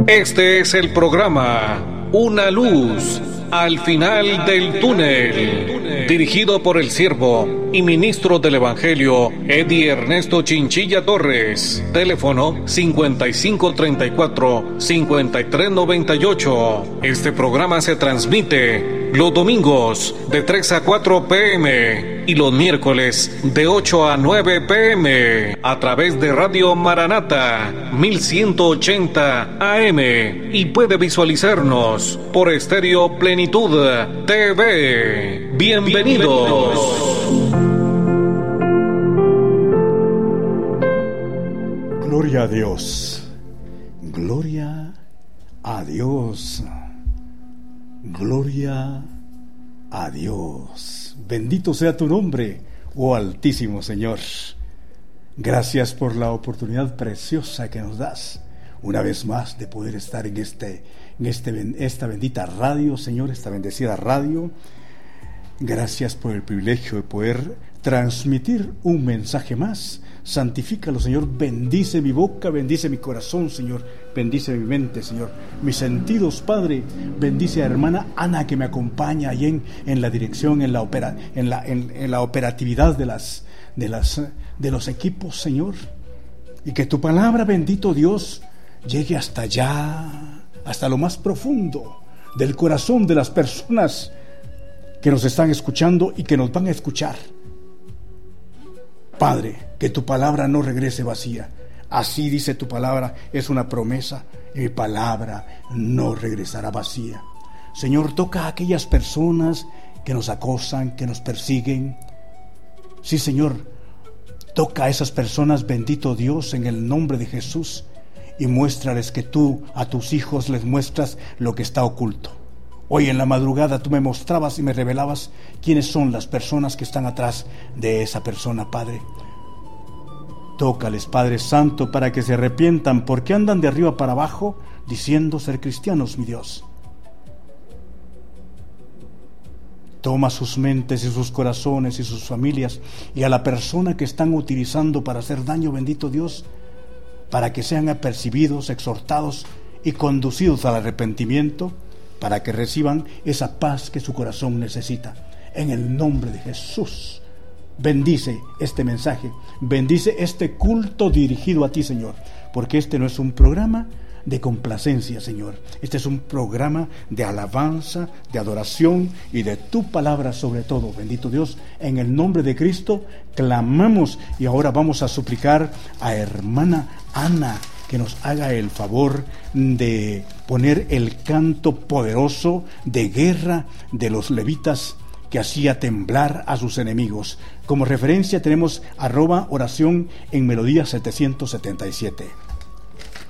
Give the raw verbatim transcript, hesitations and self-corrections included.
Este es el programa Una Luz al Final del Túnel, dirigido por el siervo y ministro del Evangelio Eddie Ernesto Chinchilla Torres. Teléfono cincuenta y cinco treinta y cuatro cincuenta y tres noventa y ocho. Este programa se transmite los domingos de tres a cuatro pm y los miércoles de ocho a nueve pm a través de Radio Maranata mil ciento ochenta A M, y puede visualizarnos por Estéreo Plenitud T V. Bienvenidos. Gloria a Dios. Gloria a Dios. Gloria a Dios. Bendito sea tu nombre, oh Altísimo Señor. Gracias por la oportunidad preciosa que nos das una vez más de poder estar en este, en este, esta bendita radio, Señor, esta bendecida radio. Gracias por el privilegio de poder transmitir un mensaje más. Santifícalo, Señor. Bendice mi boca, bendice mi corazón, Señor. Bendice mi mente, Señor. Mis sentidos, Padre. Bendice a hermana Ana, que me acompaña ahí en, en la dirección, en la opera, en la, en, en la operatividad de las, de las, de los equipos, Señor. Y que tu palabra, bendito Dios, llegue hasta allá, hasta lo más profundo del corazón de las personas que nos están escuchando y que nos van a escuchar. Padre, que tu palabra no regrese vacía. Así dice tu palabra, es una promesa, y mi palabra no regresará vacía. Señor, toca a aquellas personas que nos acosan, que nos persiguen. Sí, Señor, toca a esas personas, bendito Dios, en el nombre de Jesús, y muéstrales que tú a tus hijos les muestras lo que está oculto. Hoy en la madrugada tú me mostrabas y me revelabas quiénes son las personas que están atrás de esa persona, Padre. Tócales, Padre Santo, para que se arrepientan, porque andan de arriba para abajo diciendo ser cristianos, mi Dios. Toma sus mentes y sus corazones y sus familias, y a la persona que están utilizando para hacer daño, bendito Dios, para que sean apercibidos, exhortados y conducidos al arrepentimiento, para que reciban esa paz que su corazón necesita. En el nombre de Jesús, bendice este mensaje, bendice este culto dirigido a ti, Señor, porque este no es un programa de complacencia, Señor. Este es un programa de alabanza, de adoración y de tu palabra sobre todo, bendito Dios. En el nombre de Cristo clamamos, y ahora vamos a suplicar a hermana Ana que nos haga el favor de poner el canto poderoso de guerra de los levitas que hacía temblar a sus enemigos. Como referencia tenemos arroba oración en melodía setecientos setenta y siete.